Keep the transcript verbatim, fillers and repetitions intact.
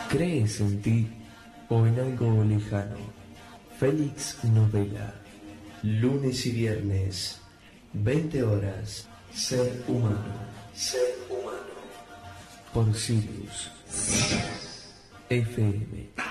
¿Crees en ti o en algo lejano? Félix Novela. Lunes y viernes, veinte horas. Ser humano. Ser humano. Por Sirius F M.